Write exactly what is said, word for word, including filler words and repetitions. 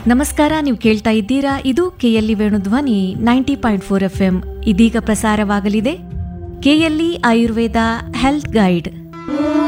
ನಮಸ್ಕಾರ, ನೀವು ಕೇಳ್ತಾ ಇದ್ದೀರಾ, ಇದು KLE Venudhwani ninety point four F M. ಇದೀಗ ಪ್ರಸಾರವಾಗಲಿದೆ ಕೆಎಲ್ಇ ಆಯುರ್ವೇದ ಹೆಲ್ತ್ ಗೈಡ್.